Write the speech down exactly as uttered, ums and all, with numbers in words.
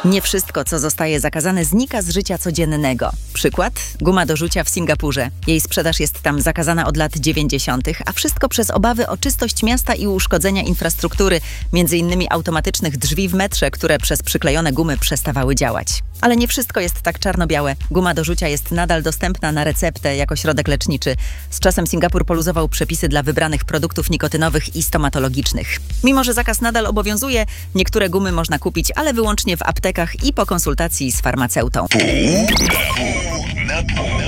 Nie wszystko, co zostaje zakazane, znika z życia codziennego. Przykład? Guma do rzucia w Singapurze. Jej sprzedaż jest tam zakazana od lat dziewięćdziesiątych, a wszystko przez obawy o czystość miasta i uszkodzenia infrastruktury, między innymi automatycznych drzwi w metrze, które przez przyklejone gumy przestawały działać. Ale nie wszystko jest tak czarno-białe. Guma do rzucia jest nadal dostępna na receptę jako środek leczniczy. Z czasem Singapur poluzował przepisy dla wybranych produktów nikotynowych i stomatologicznych. Mimo że zakaz nadal obowiązuje, niektóre gumy można kupić, ale wyłącznie w aptekach i po konsultacji z farmaceutą. Na pół.